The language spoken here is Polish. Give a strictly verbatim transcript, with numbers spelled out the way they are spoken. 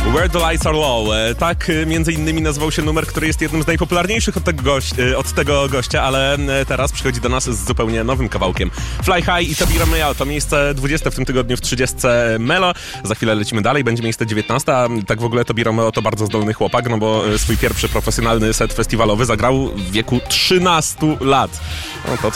Where the Lights Are Low. Tak między innymi nazywał się numer, który jest jednym z najpopularniejszych od tego, gość, od tego gościa, ale teraz przychodzi do nas z zupełnie nowym kawałkiem. Fly High i Tobi Romeo to miejsce dwudzieste w tym tygodniu w trzydziestce Melo. Za chwilę lecimy dalej, będzie miejsce dziewiętnaste. Tak w ogóle Tobi Romeo to bardzo zdolny chłopak, no bo swój pierwszy profesjonalny set festiwalowy zagrał w wieku trzynastu lat. No to